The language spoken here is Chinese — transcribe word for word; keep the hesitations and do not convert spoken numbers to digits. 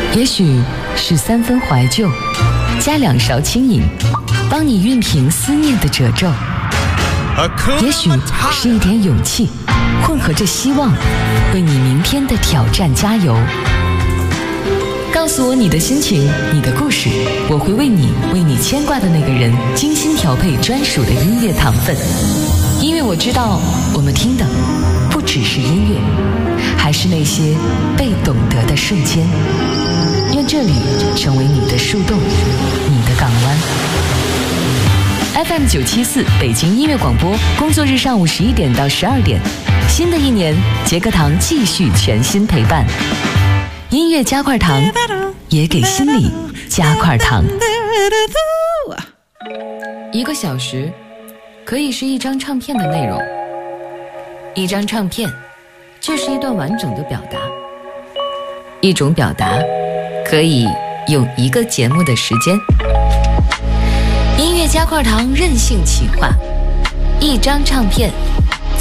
也许是三分怀旧，加两勺轻饮，帮你熨平思念的褶皱。也许是一点勇气，混合着希望，为你明天的挑战加油。告诉我你的心情，你的故事，我会为你，为你牵挂的那个人精心调配专属的音乐糖分。因为我知道，我们听的不只是音乐，还是那些被懂得的瞬间。愿这里成为你的树洞，你的港湾。F M 九七四北京音乐广播，工作日上午十一点到十二点。新的一年，杰克堂继续全新陪伴。音乐加块糖，也给心里加块糖。一个小时可以是一张唱片的内容，一张唱片就是一段完整的表达，一种表达可以用一个节目的时间。音乐加块糖任性企划，一张唱片